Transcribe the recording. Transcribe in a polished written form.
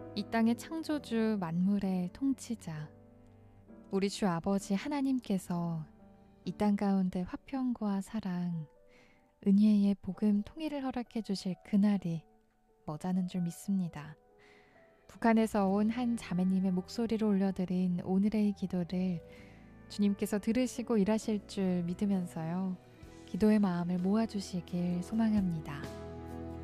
이 땅의 창조주 만물의 통치자 우리 주 아버지 하나님께서 이 땅 가운데 화평과 사랑, 은혜의 복음 통일을 허락해 주실 그날이 머지않은 줄 믿습니다. 북한에서 온 한 자매님의 목소리로 올려드린 오늘의 기도를 주님께서 들으시고 일하실 줄 믿으면서요. 기도의 마음을 모아주시길 소망합니다.